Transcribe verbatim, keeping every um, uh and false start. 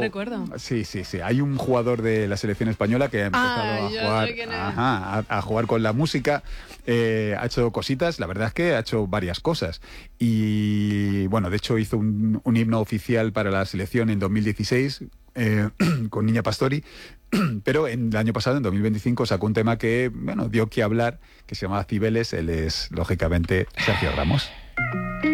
recuerdo. Sí, sí, sí. Hay un jugador de la selección española que ha empezado Ah, a yo jugar, sé quién es. ajá, a, a jugar con la música. Eh, ha hecho cositas, la verdad es que ha hecho varias cosas. Y bueno, de hecho hizo un, un himno oficial para la selección en dos mil dieciséis eh, con Niña Pastori. Pero en el año pasado, en dos mil veinticinco, sacó un tema que, bueno, dio que hablar, que se llamaba Cibeles. Él es, lógicamente, Sergio Ramos.